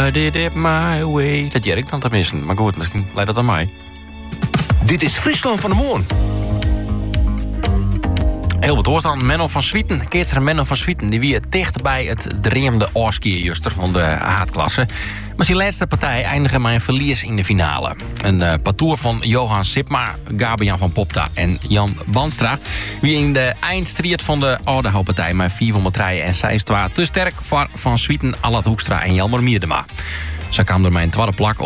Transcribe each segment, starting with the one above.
I did it my way. Dat jij ik dan tenminste. Maar goed, misschien leidt dat aan mij. Dit is Friesland van de Moorn. Heel wat hoort aan Menno van Swieten. Keertser Menno van Swieten, die wie dicht bij het dreemde oorskierjuster van de haatklasse. Maar zijn laatste partij eindigen met een verlies in de finale. Een parcours van Johan Sipma, Gabian van Popta en Jan Banstra. Wie in de eindstrijd van de Oudehoutpartij met 4-3 en 6-2 te sterk voor Van Swieten, Allard Hoekstra en Jelmer Mierdema. Zo kwam er mijn tweede plak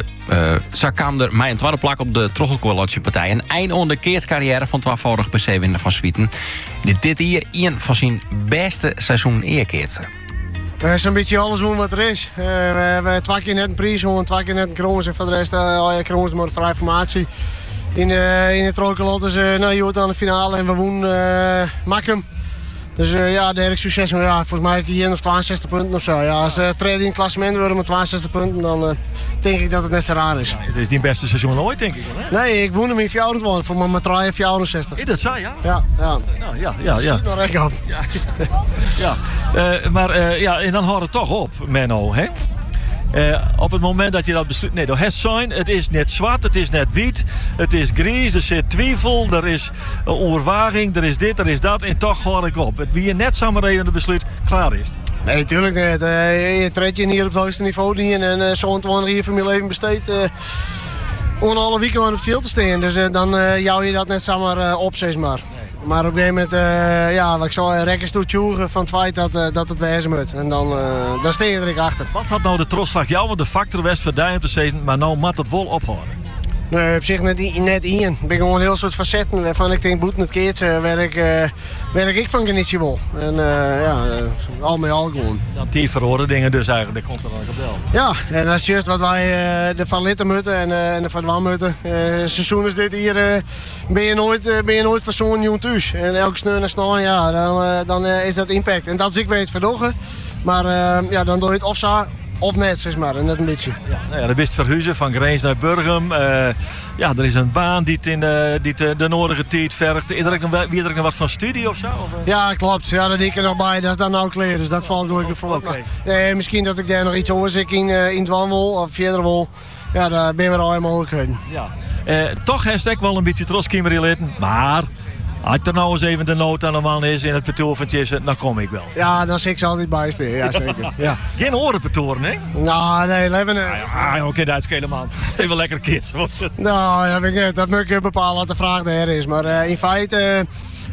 op de Troggelcollege-partij. Een eind aan de keerscarrière van 12-voudig PC-winnaar van Swieten. Dit hier een van zijn beste seizoen eerkeertsen. We hebben een beetje alles doen wat er is. We hebben 2 keer net een prijs gewonnen, 2 keer net een kroons. En voor de rest kroons maar vrij formatie. In de Troggelcollege je hoort aan de finale en we wonnen Makkum. Dus ja, derde succes. Ja, volgens mij heb ik hier nog 62 punten of zo. Ja, als trainer in het klassement worden met 62 punten, dan denk ik dat het net zo raar is. Ja, dit is die beste seizoen ooit, denk ik wel, hè? Nee, ik woon hem in 400 voor mijn traai 64. Is dat zo, ja? Ja. Nou, ja. Zit nog recht op. Ja. En dan houdt het toch op, Menno, hè? Op het moment dat je dat besluit... Nee, dat heeft zijn. Het is net zwart, het is net wit. Het is grijs, er zit twijfel, er is overwaging, er is dit, er is dat. En toch hoor ik op. Het wie net samen even het besluit klaar is. Nee, tuurlijk niet. Je treedt je hier op het hoogste niveau niet. En zo'n 20 hier van mijn leven besteed... om alle weekend aan het veld te staan. Dus dan jou je dat net samen op, zeg maar. Maar op een gegeven moment, wat ik zou rekkers toetjoegen van het feit dat het wezen moet. En dan sta je er achter. Wat had nou de trots van jou, want de factor was voor om te zeggen, maar nou moet het wel ophouden? Nee, op zich net in. Ik ben gewoon een heel soort facetten waarvan ik denk, boet het keertje werk ik van genietje wel. En al met al gewoon. Dan die verhoorde dingen dus eigenlijk, dat komt er wel op wel. Ja, en dat is juist wat wij ervan litten moeten en ervan waan moeten. Seizoen is dit hier, ben je nooit van zo'n jong thuis. En elke sneur en snel, dan is dat impact. En dat is ik weet verdoggen. Maar dan doe je het of net, zeg maar, en net een beetje. Ja, dat is verhuizen van Greens naar Burgum. Er is een baan die de nodige tijd vergt. Wie er wat van studie of zo? Ja, klopt. Ja, dat ik er nog bij. Dat is dan nou klaar. Dus dat valt door voor. Okay. Misschien dat ik daar nog iets over in het wan wil of verder wil. Ja, daar ben we al helemaal mogelijkheden. Ja. Toch heeft ik wel een beetje trots releden, maar... Als er nou eens even de nood aan de man is in het petoor van Tjessen, dan kom ik wel. Ja, dan zit ik ze altijd bij staan. Ja, zeker. Ja. Geen orenpetoren, hè? Nou, nee, leven niet. Oké, dat is helemaal. Het is wel lekker kids. Nou, dat weet ik niet. Dat moet ik bepalen wat de vraag daar is. Maar in feite,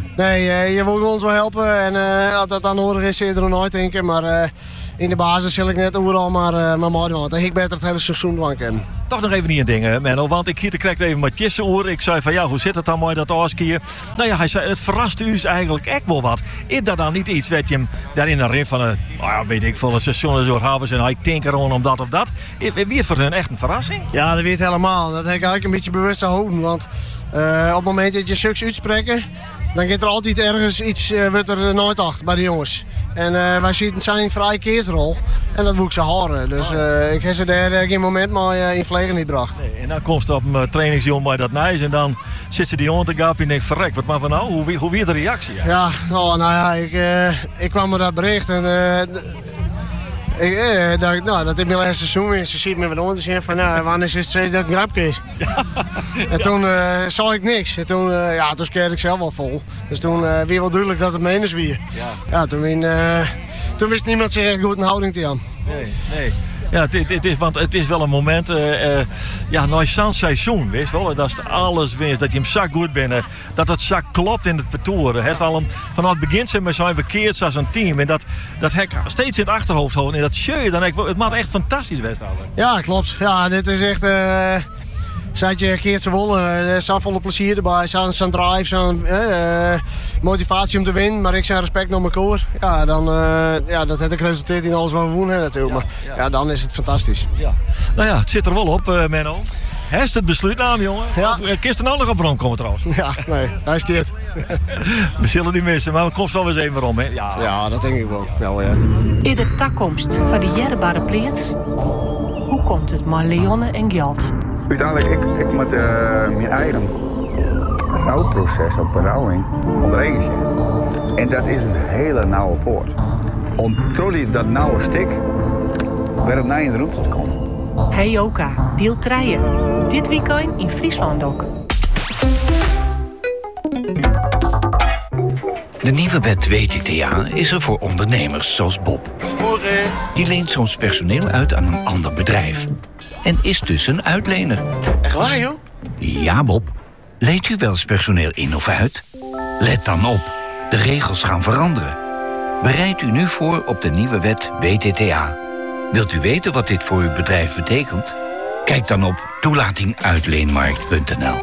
je wil ons wel helpen. En als dat dan nodig is, zul je er nog nooit denken. Maar in de basis zal ik net overal maar mooi doen. Dan ik beter het hele seizoen doen kunnen. Toch nog even niet een ding, Menno. Want ik hier krijg even met Tjessen oor. Ik zei van, hoe zit het dan mooi dat Oorskier? Nou ja, hij zei, het verrast u eigenlijk echt wel wat. Is dat dan niet iets wat je hem daarin herinnert van, weet ik veel, een seizoen zo hebben en hij denkt gewoon om dat of dat. Wie het voor hun echt een verrassing? Ja, dat weet het helemaal. Dat heb ik eigenlijk een beetje bewust houden. Want op het moment dat je zulks uitspreekt, dan gaat er altijd ergens iets, wordt er nooit achter bij de jongens. En wij zitten zijn vrije keersrol. En dat wil ik ze horen. Dus ik heb ze daar geen moment maar in vlegen niet gebracht. Nee, en dan komt ze op een trainingsjongen bij dat nijs. En dan zit ze die jongen te gapen en denkt, verrek, wat maar van nou? Hoe weer de reactie? Ik kwam met dat bericht. En ik dacht, dat is mijn laatste seizoen weer. Ze ziet me wat onder en van, wanneer is het steeds dat een grapje is. Ja. En toen zag ik niks. En toen skeerde ik zelf wel vol. Dus toen weer wel duidelijk dat het menens weer. Ja, toen wist niemand zich echt goed een houding te aan. Nee. Ja, het is wel een moment, na zo'n seizoen, weet je wel, dat is alles winst, dat je hem zak goed bent, dat het zak klopt in het petoren. Hij is al vanaf het begin zijn we zijn verkeerd als een team en dat hek steeds in het achterhoofd houden en dat show je dan het maakt echt fantastisch best. Ja, klopt. Ja, dit is echt. Zat je keert ze wollen, er is volle plezier erbij, zo'n drive, zo'n motivatie om te winnen, maar ik zijn respect naar elkaar. Ja, dan dat heeft geresulteerd in alles wat we wonen natuurlijk. Maar dan is het fantastisch. Ja. Nou ja, het zit er wel op, Menno. Hij is het besluitnaam, jongen. Ja. Kist er nou nog op rondkomen trouwens? Ja, nee, hij is dit. We zullen niet missen, maar het komt zo eens even om, hè? Ja, dat denk ik wel. Ja. In de toekomst van die jerbare pleats, hoe komt het maar Leonne en geld? Uiteindelijk, ik moet mijn eigen rouwproces op berouwing onderheen zien. En dat is een hele nauwe poort. Om trolly dat nauwe stik weer opnieuw in de ruimte te komen. Hey Joka, deel 3. Dit weekend in Friesland ook. De nieuwe wet WTTA is er voor ondernemers zoals Bob. Die leent soms personeel uit aan een ander bedrijf. En is dus een uitlener. Echt waar, joh? Ja, Bob. Leent u wel eens personeel in of uit? Let dan op. De regels gaan veranderen. Bereid u nu voor op de nieuwe wet WTTA. Wilt u weten wat dit voor uw bedrijf betekent? Kijk dan op toelatinguitleenmarkt.nl.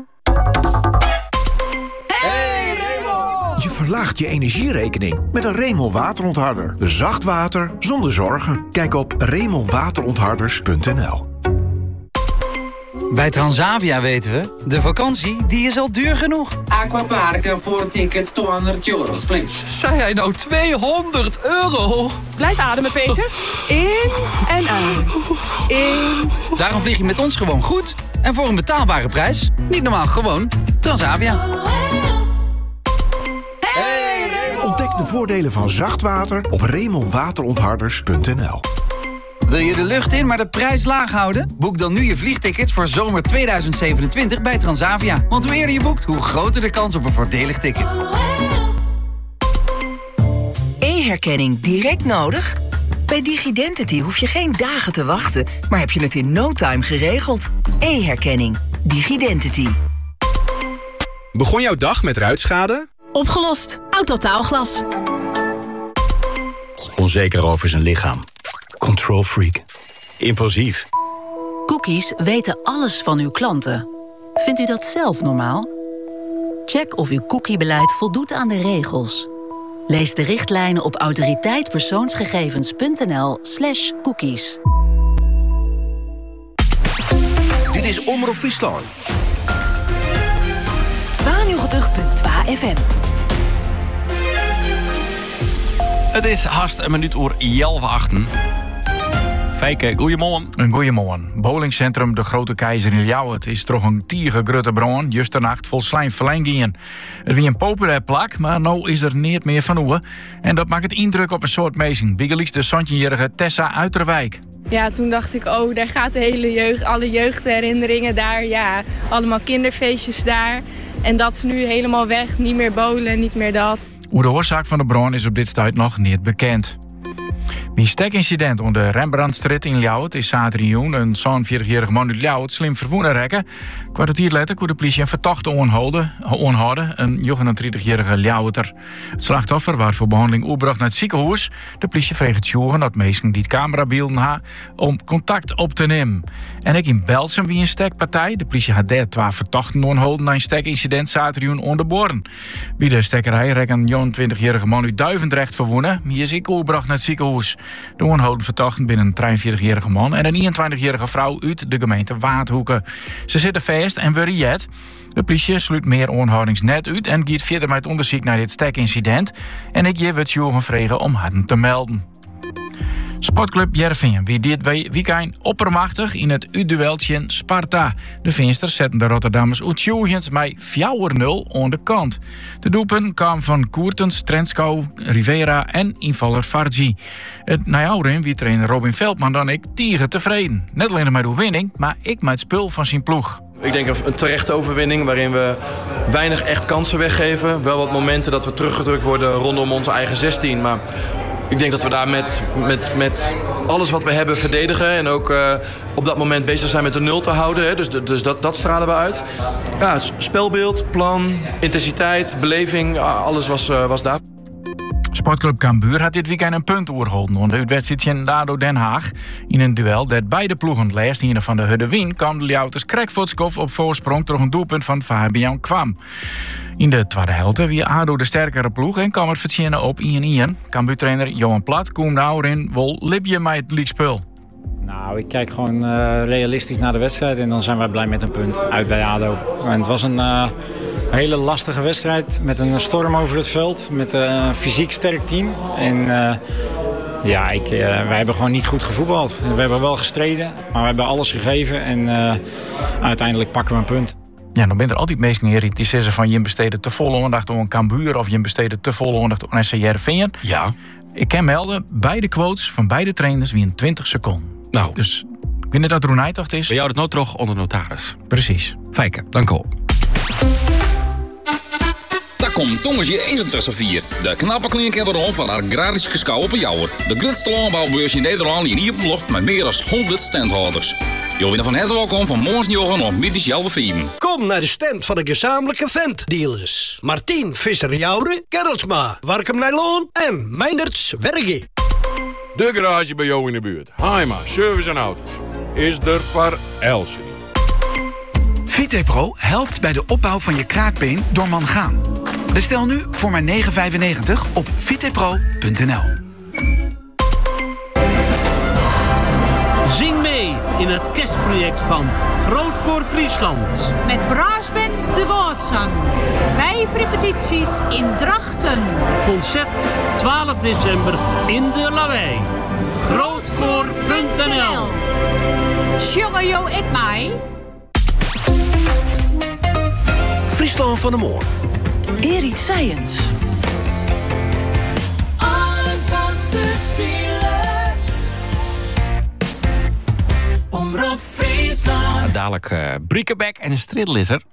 Je verlaagt je energierekening met een Remel waterontharder. Zacht water zonder zorgen. Kijk op remelwaterontharders.nl. Bij Transavia weten we, de vakantie die is al duur genoeg. Aquaparken voor tickets €200, please. Zei hij nou €200? Blijf ademen, Peter. In en uit. In. Daarom vlieg je met ons gewoon goed. En voor een betaalbare prijs. Niet normaal, gewoon Transavia. Ontdek de voordelen van zacht water op remelwaterontharders.nl. Wil je de lucht in, maar de prijs laag houden? Boek dan nu je vliegtickets voor zomer 2027 bij Transavia. Want hoe eerder je boekt, hoe groter de kans op een voordelig ticket. E-herkenning direct nodig? Bij Digidentity hoef je geen dagen te wachten, maar heb je het in no time geregeld. E-herkenning. Digidentity. Begon jouw dag met ruitschade? Opgelost. Autotaalglas. Onzeker over zijn lichaam. Control freak. Impulsief. Cookies weten alles van uw klanten. Vindt u dat zelf normaal? Check of uw cookiebeleid voldoet aan de regels. Lees de richtlijnen op autoriteitpersoonsgegevens.nl/cookies. Dit is Omroep Friesland. 92.2 FM. Het is haast een minuut oer 11:08. Fijke, goeiemorgen. Een goeiemorgen. Bowlingcentrum De Grote Keizer in Ljouwert is toch een tiergegrutte brand. Justernacht vol slijm verlengingen. Het wie een populair plak, maar nou is er niet meer van oe. En dat maakt het indruk op een soort meezing. Biggelies de 17-jarige Tessa Uiterwijk. Ja, toen dacht ik, oh, daar gaat de hele jeugd, alle jeugdherinneringen daar. Ja, allemaal kinderfeestjes daar. En dat is nu helemaal weg, niet meer bowlen, niet meer dat. Hoe de oorzaak van de brand is op dit stuit nog niet bekend. Bij een stekincident onder de Rembrandtstraat in Ljouwert is zaterdag een 47-jarige man uit Ljouwert slim verwoenen rekken. Kwartier later kon de politie een verdachte onhouden, een 39-jarige Ljouwerter. Het slachtoffer werd voor behandeling overgebracht naar het ziekenhuis. De politie vreeg het zorgen dat mensen die het camerabeelden hadden om contact op te nemen. En ook in Belsum wie een stekpartij. De politie had daar 2 verdachten onhouden na een stekincident zaterdag onder Born. Bij de stekkerij rekken een 29-jarige man uit Duivendrecht verwoenen. Die is ook overgebracht naar het ziekenhuis. De onhouden verdachten binnen een 43-jarige man en een 21-jarige vrouw uit de gemeente Waardhoeken. Ze zitten vast en worried. De politie sluit meer onhoudings net uit en gaat verder met het onderzoek naar dit stekincident. En ik je het jongen vregen om harden te melden. Sportclub Heerenveen wie dit weekend oppermachtig in het U-dueltje Sparta. De Finsters zetten de Rotterdammers uitjoegens met 4-0 aan de kant. De doelpunt kwam van Koertens, Trenskau, Rivera en invaller Fargi. Het najouren wie trainer Robin Veldman dan ik tegen tevreden. Net alleen met de winning, maar ik met het spul van zijn ploeg. Ik denk een terechte overwinning waarin we weinig echt kansen weggeven. Wel wat momenten dat we teruggedrukt worden rondom onze eigen 16, maar ik denk dat we daar met alles wat we hebben verdedigen en ook op dat moment bezig zijn met de 0 te houden. Hè. Dus dat stralen we uit. Ja, spelbeeld, plan, intensiteit, beleving, alles was daar. Sportclub Cambuur had dit weekend een punt oorgeholpen onder het wedstrijdje ADO Den Haag. In een duel dat beide ploegen leest hier van de Hudde win kwam de Ljouters Krekvoetskof op voorsprong door een doelpunt van Fabian Kwam. In de tweede helft wie ADO de sterkere ploeg en kwam het verzinnen op 1-1. Cambuur-trainer Johan Plat komt nou in wol lipje met het liekspul. Nou, ik kijk gewoon realistisch naar de wedstrijd en dan zijn wij blij met een punt uit bij ADO. En het was een hele lastige wedstrijd met een storm over het veld, met een fysiek sterk team. En wij hebben gewoon niet goed gevoetbald. We hebben wel gestreden, maar we hebben alles gegeven en uiteindelijk pakken we een punt. Ja, dan ben er altijd mensen die zeggen van je besteden te volle aandacht door een Cambuur of je besteden te volle aandacht door een SC Heerenveen. Ja. Ik kan melden, beide quotes van beide trainers wie in 20 seconden. Nou. Dus ik weet niet dat Roenijtocht is. Bij jou het nooit terug onder notaris. Precies. Fijke, dank u wel. Daar komt Tongensje 21 de knappe klinker van agrarische schouw op Jouwer. De grootste landbouwbeurs in Nederland in hier op de loft met meer dan 100 standhouders. Je bent van harte welkom van morgensjochen op middags Jouwer 4. Kom naar de stand van de gezamenlijke ventdealers. Martien Visser-Jouwer, Gerritsma, Warkum Nijloon en Meinderts Wergie. De garage bij jou in de buurt. Haima Service en Auto's is er voor Elsie. VitePro helpt bij de opbouw van je kraakbeen door mangaan. Bestel nu voor maar €9,95 op vitepro.nl. Zing mee in het kerstproject van Grootkoor Friesland. Met Braasband de Woordzang. 5 repetities in Drachten. Concert 12 december in de Lawaai. Grootkoor.nl. Sjongen jo ik mij. Friesland van de Moor. Erik Science. Alles wat te spelen. Omroep Friesland. Dadelijk Briekenbeck en Striddel is er.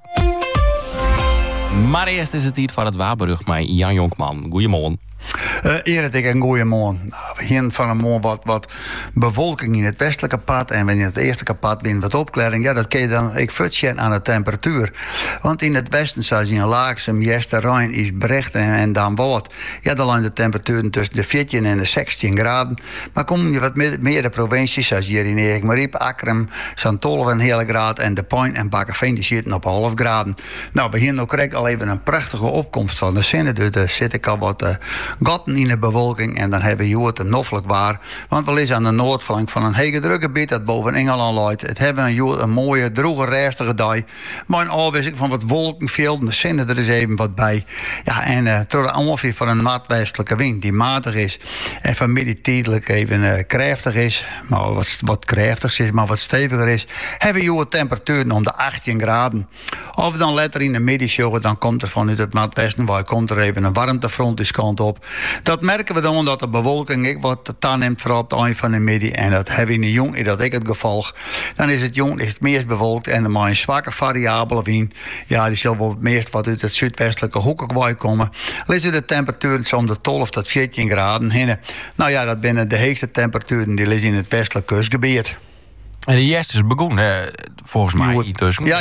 Maar eerst is het tijd van het Waarbrug met Jan Jonkman. Goedemorgen. Erik en goeiemorgen. We hebben van een morgen wat bewolking in het westelijke pad. En in het eerste pad winnen wat opklaring. Ja, dat kun je dan ik vertellen aan de temperatuur. Want in het westen, zoals in Laaksem, Jester, Rijn, is Brecht en dan wat. Ja, dan liggen de temperaturen tussen de 14 en de 16 graden. Maar kom je wat meer de provincies, zoals hier in Erik-Mariep, Akrum, Santolf een hele graad. En De Pijn en Bakkerveen, die zitten op 1,5 graden. Nou, we hebben ook direct al even een prachtige opkomst van de zinnen. Dus daar zit ik al wat gaten in de bewolking en dan hebben we het noffelijk waar. Want we liggen aan de noordflank van een hele drukke gebied dat boven Engeland ligt. Het hebben een mooie, droge, rustige dag. Maar een afwisseling van wat wolkenvelden, de zinnen er is even wat bij. Ja, en door de ongeveer van een maatwestelijke wind die matig is en vanmiddag tijdelijk even krachtig is, maar wat krachtig is, maar wat steviger is, hebben we temperaturen om de 18 graden. Of dan later in de middagsjoggen, dan komt er vanuit het maatwesten, waar komt er even een warmtefront die kant op. Dat merken we dan omdat de bewolking wat toeneemt vooral op het eind van de middag. En dat hebben we in de jong, is dat ik het gevolg. Dan is het jong het meest bewolkt en dan maar een zwakke variabele wind. Ja, die zal wel het meest wat uit het zuidwestelijke hoekje komen. Liggen de temperaturen om de 12 tot 14 graden heen. Nou ja, dat binnen de hoogste temperaturen die liggen in het westelijke kustgebied. En de eerste is begonnen, volgens mij. Ja,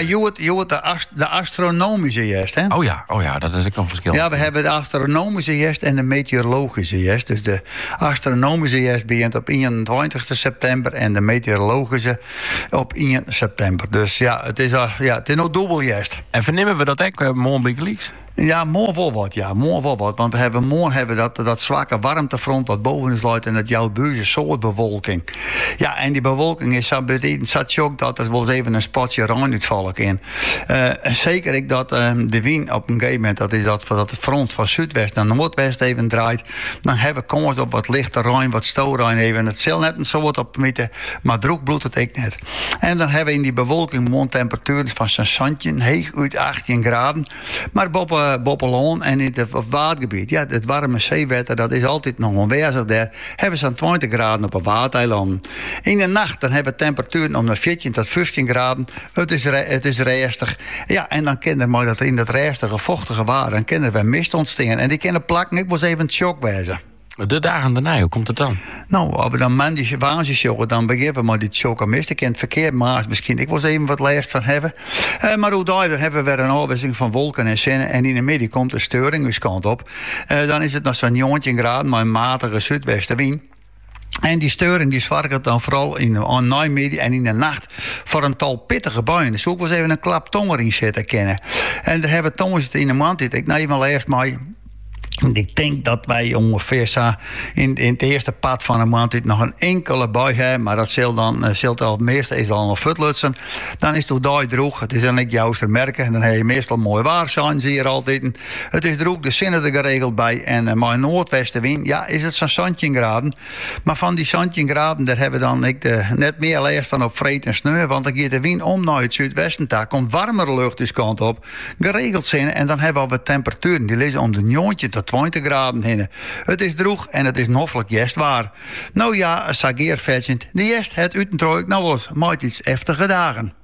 de astronomische jest. Hè? Oh ja, dat is ook nog verschil. Ja, we hebben de astronomische jest en de meteorologische jest. Dus de astronomische jest begint op 21 september en de meteorologische op 1 september. Dus ja, het is nog dubbel jest. En vernemen we dat ook morgen bij de leaks? Ja, morgen wel wat. Want morgen hebben we dat zwakke warmtefront wat boven is luidt en dat jouw buurse soort bewolking. Ja, en die bewolking is zo betekent ook dat er wel eens even een spotje raanuitvallen in. Zeker ik dat de wind op een gegeven moment, dat is dat het front van zuidwest naar noordwest even draait, dan hebben we kans op wat lichte rijn, wat stoorrijn even. Het zal net een soort op midden, maar droog bloedt het ik net. En dan hebben we in die bewolking morgen temperaturen van zo'n zandje, heeg uit 18 graden. Maar Boppeloon en in het watergebied, ja, het warme zeewater, dat is altijd nog aanwezig daar, hebben ze aan 20 graden op een watereilanden. In de nacht dan hebben we temperaturen om de 14 tot 15 graden. Het is rustig. Ja, en dan kennen we dat in dat rustige, vochtige water, dan kennen we mist ontstaan. En die kunnen plakken, ik was even een shock wezen. De dagen daarna, hoe komt het dan? Nou, als we dan maandag waanzinnig dan beginnen we maar die chokken mist. Ik ken het verkeerd, maar misschien ik was even wat last van hebben. Maar hoe daar hebben we weer een afwisseling van wolken en zinnen. En in de middag komt de storing dus kant op. Dan is het nog zo'n 19 graden, maar een matige zuidwestenwind. En die storing die zorgt dan vooral in de namiddag en in de nacht voor een tal pittige buien. Dus ook wel eens even een klap tonger in zitten kennen. En daar hebben we tongen in de maand. Ik neem wel eerst maar. Ik denk dat wij ongeveer in het eerste pad van de maand nog een enkele bui hebben, maar dat zal al het meeste is al nog vutlutsen. Dan is het daar droog. Het is dan niet juist te merken. En dan heb je meestal mooi waar zijn, zie je altijd. Het is droog, de zinnen er geregeld bij. En maar noordwestenwind, ja, is het zo'n 17 graden. Maar van die 17 graden, daar hebben we dan net meer last van op vreet en sneeuw. Want dan gaat de wind om naar het zuidwesten. Daar komt warmere lucht dus kant op. Geregeld zijn. En dan hebben we temperaturen die liggen om de 19 tot de 20 graden hinnen. Het is droeg en het is noffelijk jestwaar. Nou ja, sageer vetjend. De jest het utentrooi nou wat maakt iets heftige dagen.